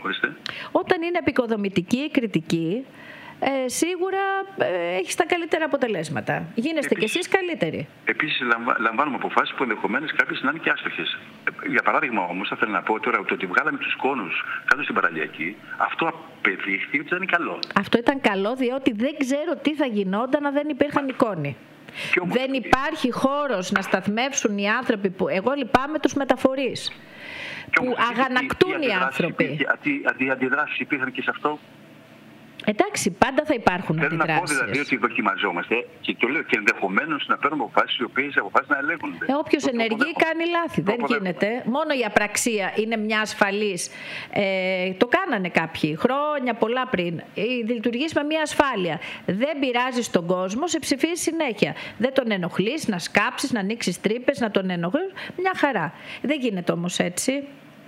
όταν είναι επικοδομητική η κριτική, Ε, σίγουρα ε, έχει τα καλύτερα αποτελέσματα. Γίνεστε κι εσείς καλύτεροι.
Επίσης, λαμβα, λαμβάνουμε αποφάσεις που ενδεχομένως κάποιες να είναι και άστοχες. Ε, για παράδειγμα, όμως, θα θέλω να πω τώρα ότι βγάλαμε τους κόνους κάτω στην παραλιακή, αυτό απεδείχθη ότι ήταν καλό.
Αυτό ήταν καλό, διότι δεν ξέρω τι θα γινόταν αν δεν υπήρχαν οι κόνοι. Όμως, δεν υπάρχει χώρος να σταθμεύσουν οι άνθρωποι που. Εγώ λυπάμαι τους μεταφορείς. Που όμως, αγανακτούν οι, οι άνθρωποι.
Οι αντιδράσεις υπήρχαν και σε αυτό.
Εντάξει, πάντα θα υπάρχουν αντιδράσεις.
Θέλω να πω δηλαδή ότι δοκιμαζόμαστε και το λέω και ενδεχομένως να παίρνουμε αποφάσεις οι οποίες αποφάσεις να ελέγχονται.
Ε, όποιος ενεργεί κάνει λάθη, δεν γίνεται. Μόνο η απραξία είναι μια ασφαλής. Ε, το κάνανε κάποιοι χρόνια πολλά πριν. Λειτουργείς με μια ασφάλεια. Δεν πειράζεις τον κόσμο, σε ψηφίζει συνέχεια. Δεν τον ενοχλείς, να σκάψεις, να ανοίξεις τρύπες, να τον ενοχλείς. Μια χαρά. Δεν γίνεται όμως έτσι.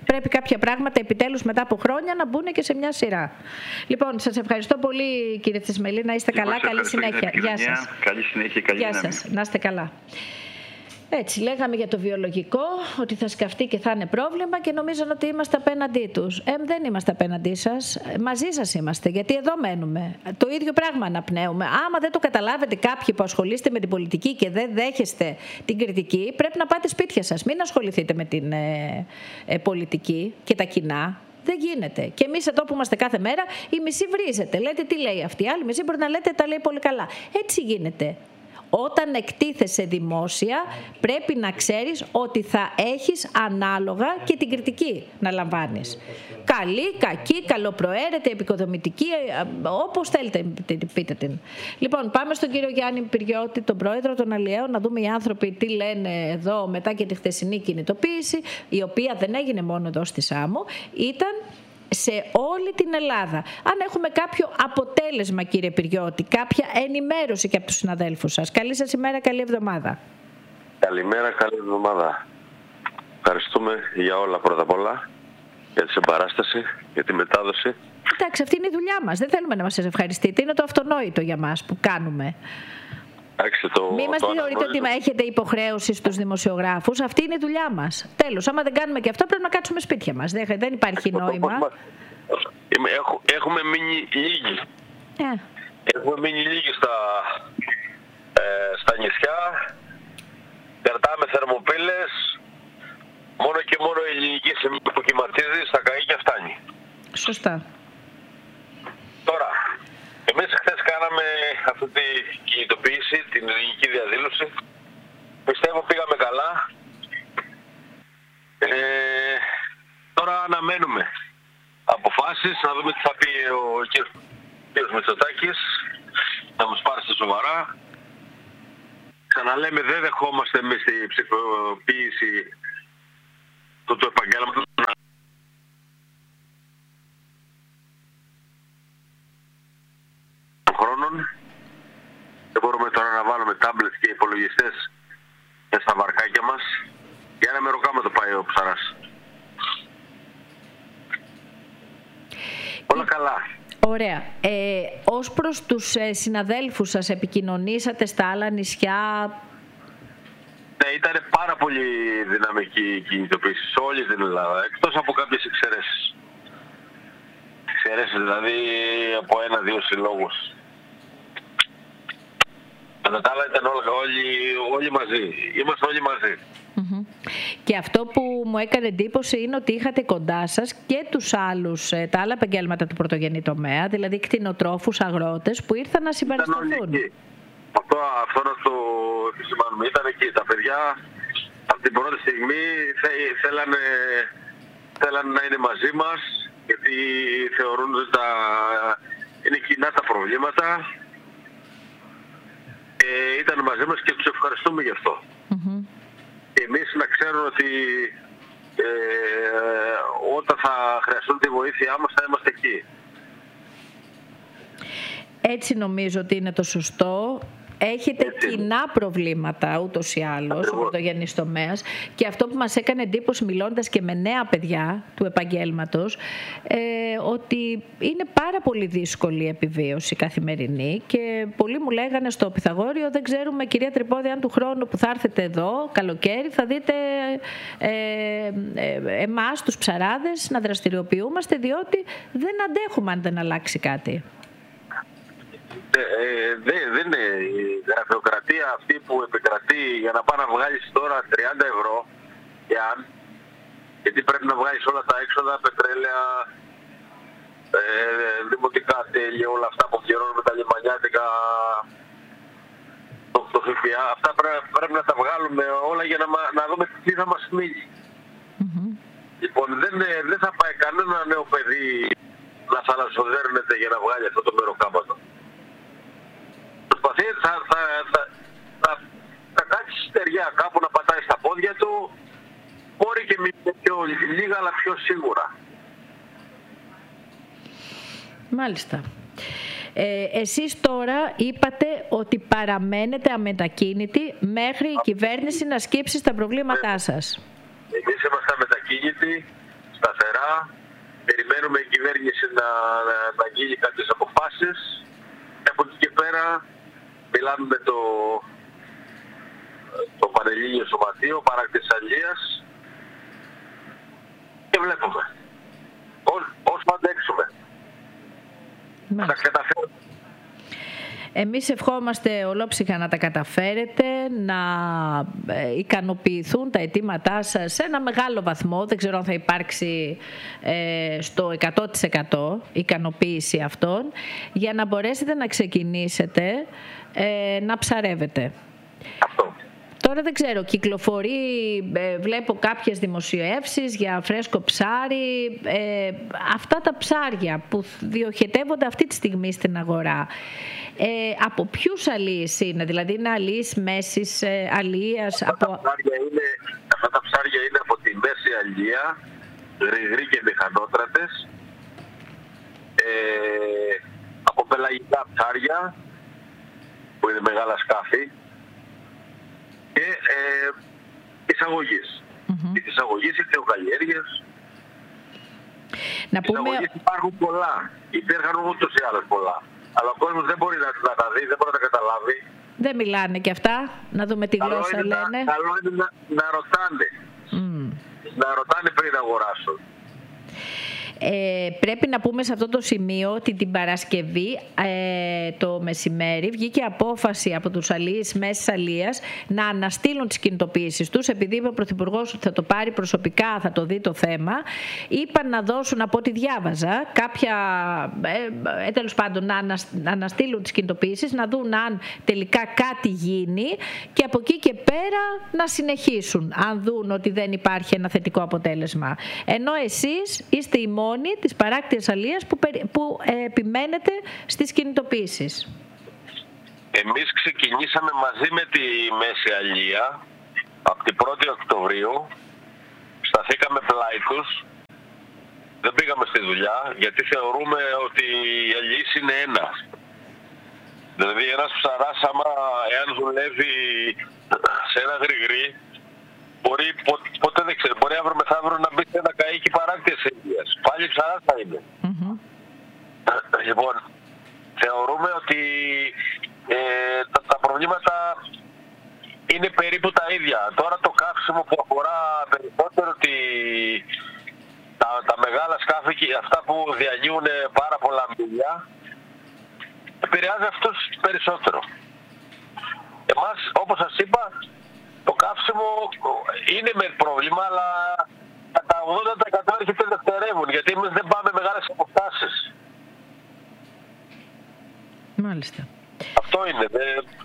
Πρέπει κάποια πράγματα επιτέλους μετά από χρόνια να μπουν και σε μια σειρά. Λοιπόν, σας ευχαριστώ πολύ κύριε Τσισμελή, να είστε καλά, καλή συνέχεια.
Γεια σας. Καλή συνέχεια, καλή
Γεια σας, να είστε καλά. Έτσι, λέγαμε για το βιολογικό, ότι θα σκαφτεί και θα είναι πρόβλημα και νομίζαν ότι είμαστε απέναντί τους. Ε, δεν είμαστε απέναντί σας, μαζί σας είμαστε, γιατί εδώ μένουμε. Το ίδιο πράγμα αναπνέουμε. Άμα δεν το καταλάβετε κάποιοι που ασχολείστε με την πολιτική και δεν δέχεστε την κριτική, πρέπει να πάτε σπίτια σας. Μην ασχοληθείτε με την ε, ε, πολιτική και τα κοινά. Δεν γίνεται. Και εμείς εδώ που είμαστε κάθε μέρα, η μισή βρίζετε. Λέτε τι λέει αυτή, η άλλη μισή μπορεί να λέτε τα λέει πολύ καλά. Έτσι γίνεται. Όταν εκτίθεσαι δημόσια πρέπει να ξέρεις ότι θα έχεις ανάλογα και την κριτική να λαμβάνεις. Καλή, κακή, καλοπροαίρετη, επικοδομητική, όπως θέλετε πείτε την. Λοιπόν, πάμε στον κύριο Γιάννη Πυριώτη, τον πρόεδρο των Αλλιέων, να δούμε οι άνθρωποι τι λένε εδώ μετά και τη χθεσινή κινητοποίηση, η οποία δεν έγινε μόνο εδώ στη Σάμο, ήταν σε όλη την Ελλάδα. Αν έχουμε κάποιο αποτέλεσμα, κύριε Πυριώτη, κάποια ενημέρωση και από τους συναδέλφους σας. Καλή σας ημέρα, καλή εβδομάδα.
Καλημέρα, καλή εβδομάδα. Ευχαριστούμε για όλα πρώτα απ' όλα, για τη συμπαράσταση, για τη μετάδοση.
Εντάξει, αυτή είναι η δουλειά μας. Δεν θέλουμε να μας ευχαριστείτε. Είναι το αυτονόητο για μας που κάνουμε.
Το,
Μην μας θεωρείτε ότι έχετε υποχρέωση στους δημοσιογράφους. Αυτή είναι η δουλειά μας. Τέλος, άμα δεν κάνουμε και αυτό, πρέπει να κάτσουμε σπίτια μας. Δεν, δεν υπάρχει νόημα.
Έχω, έχουμε μείνει λίγοι.
Yeah.
Έχουμε μείνει λίγοι στα, ε, στα νησιά. Κρατάμε θερμοπύλες. Μόνο και μόνο η ελληνική σημαία που κυματίζει στα καΐκια φτάνει.
Σωστά.
Τώρα, εμείς χθες κάναμε αυτή τη κινητοποίηση, την ελληνική διαδήλωση. Πιστεύω πήγαμε καλά. Ε, τώρα αναμένουμε αποφάσεις, να δούμε τι θα πει ο κ. Μητσοτάκης, να μας πάρει στα σοβαρά. Ξαναλέμε, δεν δεχόμαστε εμείς τη ψηφοποίηση του, του επαγγέλματος. Χρόνων. Δεν μπορούμε τώρα να βάλουμε τάμπλετ και υπολογιστές στα βαρκάκια μας. Για ένα μεροκάματο πάει ο ψαράς. Όλα καλά.
Ωραία. Ε, ως προς τους ε, συναδέλφους σας, επικοινωνήσατε στα άλλα νησιά?
Ναι, ήταν πάρα πολύ δυναμική η κινητοποίηση σε όλη την Ελλάδα, εκτός από κάποιες εξαιρέσεις. Εξαιρέσεις δηλαδή από ένα-δύο συλλόγους. Κατά τα άλλα ήταν όλοι, όλοι μαζί. Είμαστε όλοι μαζί.
Mm-hmm. Και αυτό που μου έκανε εντύπωση είναι ότι είχατε κοντά σας και τους άλλους, τα άλλα επαγγέλματα του πρωτογενή τομέα, δηλαδή κτηνοτρόφους, αγρότες που ήρθαν να συμπαρασταθούν.
Αυτό, αυτό να το επισημάνουμε. Ήταν εκεί τα παιδιά από την πρώτη στιγμή θε, θέλανε, θέλανε να είναι μαζί μας, γιατί θεωρούν ότι τα, είναι κοινά τα προβλήματα. Ε, ήταν μαζί μας και τους ευχαριστούμε γι' αυτό. Mm-hmm. Εμείς να ξέρουν ότι ε, όταν θα χρειαστούν τη βοήθειά μας θα είμαστε εκεί.
Έτσι νομίζω ότι είναι το σωστό. Έχετε Έτσι. κοινά προβλήματα ούτως ή άλλως ο πρωτογενής τομέας, και αυτό που μας έκανε εντύπωση μιλώντας και με νέα παιδιά του επαγγέλματος, ε, ότι είναι πάρα πολύ δύσκολη η επιβίωση καθημερινή, και πολλοί μου λέγανε στο Πυθαγόριο, δεν ξέρουμε κυρία Τρυπόδη αν του χρόνου που θα έρθετε εδώ καλοκαίρι θα δείτε ε, ε, εμάς τους ψαράδες να δραστηριοποιούμαστε, διότι δεν αντέχουμε αν δεν αλλάξει κάτι.
Ε, δεν δε είναι η γραφειοκρατία αυτή που επικρατεί για να πάει να βγάλεις τώρα τριάντα ευρώ, εάν, γιατί πρέπει να βγάλεις όλα τα έξοδα, πετρέλαια, ε, δημοτικά τέλη, όλα αυτά που πληρώνουμε τα λιμανιάτικα, το, το ΦΠΑ, αυτά πρέπει, πρέπει να τα βγάλουμε όλα για να, να δούμε τι θα μας μείνει. Mm-hmm. Λοιπόν, δεν, δεν θα πάει κανένα νέο παιδί να θαλασσοδέρνεται για να βγάλει αυτό το μεροκάματο. Προσπαθεί, θα, θα, θα, θα, θα κάτσει στεριά κάπου να πατάει στα πόδια του, μπορεί και με πιο λίγα αλλά πιο σίγουρα.
Μάλιστα. Ε, εσείς τώρα είπατε ότι παραμένετε αμετακίνητοι μέχρι η κυβέρνηση να σκύψει στα προβλήματά σας.
Εμείς είμαστε αμετακίνητοι σταθερά. Περιμένουμε η κυβέρνηση να, να, να γίνει κάποιες αποφάσεις. Από εκεί και πέρα μιλάμε με το, το Πανελλήνιο Σωματείο Παράκτης Αλίας και βλέπουμε. Όσο αντέξουμε. Να τα καταφέρουμε.
Εμείς ευχόμαστε ολόψυχα να τα καταφέρετε, να ικανοποιηθούν τα αιτήματά σας σε ένα μεγάλο βαθμό. Δεν ξέρω αν θα υπάρξει ε, στο εκατό τοις εκατό ικανοποίηση αυτών, για να μπορέσετε να ξεκινήσετε ε, να ψαρεύετε.
Αυτό.
Τώρα δεν ξέρω, κυκλοφορεί, ε, βλέπω κάποιες δημοσιεύσεις για φρέσκο ψάρι. Ε, αυτά τα ψάρια που διοχετεύονται αυτή τη στιγμή στην αγορά, ε, από ποιους αλίες είναι, δηλαδή είναι αλίες μέσης ε, αλίας?
Αυτά,
από...
τα ψάρια είναι, αυτά τα ψάρια είναι από τη μέση αλία, γρηγροί και μηχανότρατες, ε, από πελαγικά ψάρια που είναι μεγάλα σκάφη, και ε, εισαγωγής. Mm-hmm. Οι εισαγωγής, οι θεοκαλλιέργειες.
Να πούμε...
εισαγωγής υπάρχουν πολλά. Υπήρχαν ούτως ή άλλως πολλά. Αλλά ο κόσμος δεν μπορεί να, να τα δει, δεν μπορεί να τα καταλάβει.
Δεν μιλάνε και αυτά, να δούμε τη
καλό
γλώσσα
είναι
λένε.
Να, καλό είναι να, να ρωτάνε. Mm. Να ρωτάνε πριν αγοράσουν.
Ε, πρέπει να πούμε σε αυτό το σημείο ότι την Παρασκευή ε, το μεσημέρι βγήκε απόφαση από τους αλίες μέσης αλίας να αναστείλουν τις κινητοποιήσεις τους, επειδή είπε ο Πρωθυπουργός ότι θα το πάρει προσωπικά, θα το δει το θέμα. Είπαν να δώσουν, από ό,τι διάβαζα, κάποια, ε, τέλος πάντων, να, ανασ, να αναστείλουν τις κινητοποιήσεις, να δουν αν τελικά κάτι γίνει και από εκεί και πέρα να συνεχίσουν, αν δουν ότι δεν υπάρχει ένα θετικό αποτέλεσμα. Ενώ εσείς είστε οι μόνοι της παράκτειας αλίας που, που ε, επιμένετε στις κινητοποιήσεις.
Εμείς ξεκινήσαμε μαζί με τη Μέση Αλία από την πρώτη Οκτωβρίου, σταθήκαμε πλάι τους, δεν πήγαμε στη δουλειά γιατί θεωρούμε ότι η αλίας είναι ένα. Δηλαδή ένας ψαράς, άμα εάν δουλεύει σε ένα γρηγρή, μπορεί, πο, ποτέ δεν ξέρω, μπορεί αύριο μεθαύριο να μπει σε ένα καΐκι παράκτειας αλίας. Πάλι ψαράς θα είναι. Mm-hmm. Λοιπόν, θεωρούμε ότι ε, τα, τα προβλήματα είναι περίπου τα ίδια. Τώρα το καύσιμο που αφορά περισσότερο τη, τα, τα μεγάλα σκάφη και αυτά που διαλύουν πάρα πολλά μίλια, επηρεάζει αυτούς περισσότερο. Εμάς, όπως σας είπα, το καύσιμο είναι με πρόβλημα, αλλά τα ογδόντα τοις εκατό έρχεται δευτερεύουν, γιατί εμείς δεν πάμε μεγάλες αποστάσεις.
Μάλιστα.
Αυτό είναι. Δε...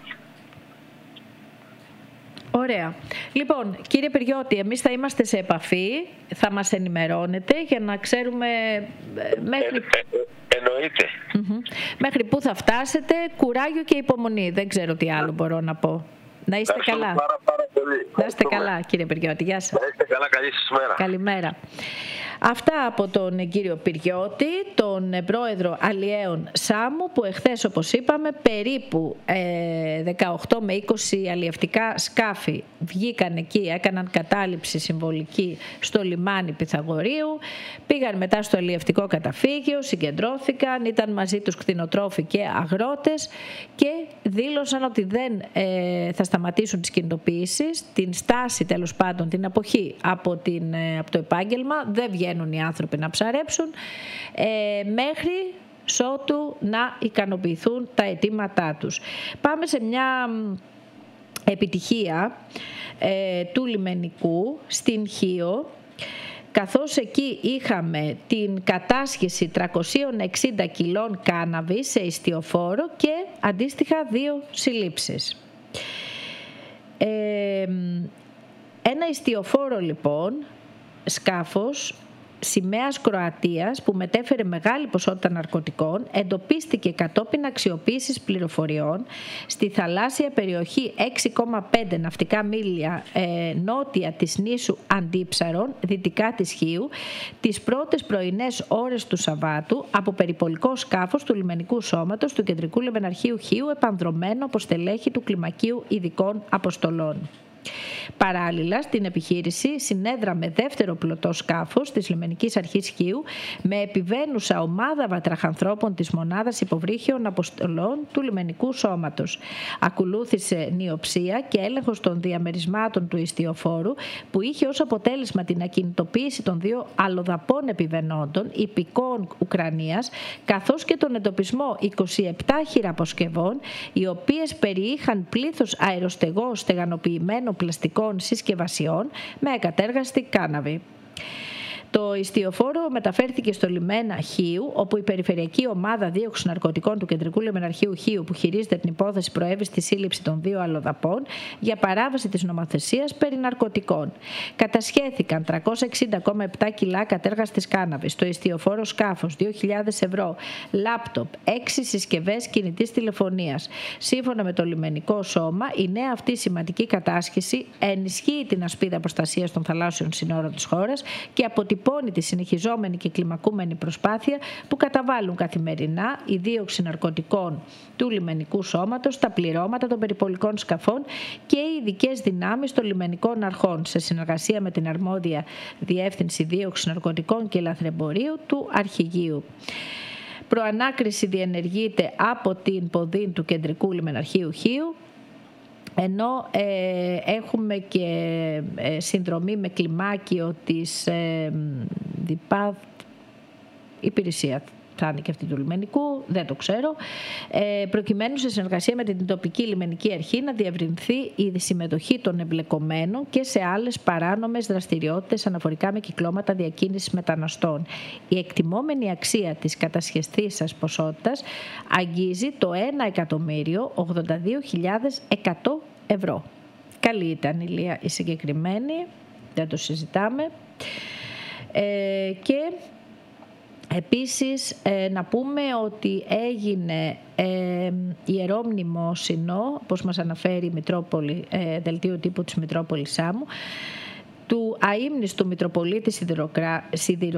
Ωραία. Λοιπόν, κύριε Πυριώτη, εμείς θα είμαστε σε επαφή, θα μας ενημερώνετε για να ξέρουμε μέχρι...
Ε, ε, ε, εννοείται.
Mm-hmm. Μέχρι πού θα φτάσετε, κουράγιο και υπομονή. Δεν ξέρω τι άλλο μπορώ να πω. Να είστε καλά.
Πάρα, πάρα πολύ.
Να είστε καλά, κύριε Πυριώτη. Γεια σας.
Να είστε καλά, καλή σας μέρα.
Καλημέρα. Αυτά από τον κύριο Πυριώτη, τον πρόεδρο Αλιέων Σάμου, που εχθές, όπως είπαμε, περίπου δεκαοκτώ με είκοσι αλλιευτικά σκάφη βγήκαν εκεί, έκαναν κατάληψη συμβολική στο λιμάνι Πυθαγορείου, πήγαν μετά στο αλλιευτικό καταφύγιο, συγκεντρώθηκαν, ήταν μαζί τους κτηνοτρόφοι και αγρότες και δήλωσαν ότι δεν ε, θα σταματήσουν τις κινητοποιήσεις, την στάση τέλος πάντων, την αποχή από, την, από το επάγγελμα, δεν βγαίνουν οι άνθρωποι να ψαρέψουν ε, μέχρι σότου να ικανοποιηθούν τα αιτήματά τους. Πάμε σε μια επιτυχία ε, του λιμενικού στην Χίο, καθώς εκεί είχαμε την κατάσχεση τριακόσια εξήντα κιλών κάναβη σε ιστιοφόρο και αντίστοιχα δύο συλλήψεις. Ε, ένα ιστιοφόρο λοιπόν, σκάφος σημαίας Κροατίας που μετέφερε μεγάλη ποσότητα ναρκωτικών εντοπίστηκε κατόπιν αξιοποίησης πληροφοριών στη θαλάσσια περιοχή έξι κόμμα πέντε ναυτικά μίλια ε, νότια της νήσου Αντίψαρων, δυτικά της Χίου, τις πρώτες πρωινές ώρες του Σαββάτου από περιπολικό σκάφος του λιμενικού σώματος του Κεντρικού Λιμεναρχείου Χίου, επανδρωμένο από στελέχη του Κλιμακίου Ειδικών Αποστολών. Παράλληλα, στην επιχείρηση συνέδραμε δεύτερο πλωτό σκάφος της Λιμενικής Αρχής Χίου με επιβαίνουσα ομάδα βατραχανθρώπων της Μονάδας Υποβρύχιων Αποστολών του Λιμενικού Σώματος. Ακολούθησε νιοψία και έλεγχος των διαμερισμάτων του ιστιοφόρου, που είχε ως αποτέλεσμα την ακινητοποίηση των δύο αλλοδαπών επιβαινόντων υπηκόων Ουκρανίας, καθώς και τον εντοπισμό είκοσι επτά χειραποσκευών, οι οποίες περιείχαν πλήθος αεροστεγών στεγανοποιημένων πλαστικών συσκευασιών με εκατέργαστη κάναβη. Το ιστιοφόρο μεταφέρθηκε στο λιμένα Χίου, όπου η Περιφερειακή Ομάδα Δίωξης Ναρκωτικών του Κεντρικού Λιμεναρχείου Χίου, που χειρίζεται την υπόθεση, προέβη στη σύλληψη των δύο αλλοδαπών για παράβαση της νομοθεσίας περί ναρκωτικών. Κατασχέθηκαν τριακόσια εξήντα κόμμα επτά κιλά κατέργαστης κάναβης, το ιστιοφόρο σκάφος δύο χιλιάδες ευρώ, λάπτοπ, έξι συσκευές κινητής τηλεφωνίας. Σύμφωνα με το λιμενικό σώμα, η νέα αυτή σημαντική κατάσχεση ενισχύει την ασπίδα προστασίας των θαλάσσιων συνόρων της χώρας και αποτυπώνει τη συνεχιζόμενη και κλιμακούμενη προσπάθεια που καταβάλουν καθημερινά η δίωξη ναρκωτικών του λιμενικού σώματος, τα πληρώματα των περιπολικών σκαφών και οι ειδικές δυνάμεις των λιμενικών αρχών, σε συνεργασία με την αρμόδια Διεύθυνση Δίωξης Ναρκωτικών και Λαθρεμπορίου του Αρχηγείου. Προανάκριση διενεργείται από την Ποδήν του Κεντρικού Λιμεναρχείου Χίου, ενώ ε, έχουμε και ε, συνδρομή με κλιμάκιο της ε, ΔΙΠΑΔ, υπηρεσία θα είναι και αυτή του λιμενικού, δεν το ξέρω, ε, προκειμένου σε συνεργασία με την τοπική λιμενική αρχή να διευρυνθεί η συμμετοχή των εμπλεκομένων και σε άλλες παράνομες δραστηριότητες αναφορικά με κυκλώματα διακίνησης μεταναστών. Η εκτιμόμενη αξία της κατασχεστήσας ποσότητας αγγίζει το ένα εκατομμύριο ογδόντα δύο χιλιάδες εκατό ευρώ. Καλή ήταν η Λία η συγκεκριμένη, δεν το συζητάμε. Ε, και επίσης ε, να πούμε ότι έγινε ε, ιερό μνημόσυνο, όπως μας αναφέρει η Μητρόπολη, ε, δελτίο τύπου της Μητρόπολης Σάμου, του αείμνηστου Μητροπολίτη Σιδηρο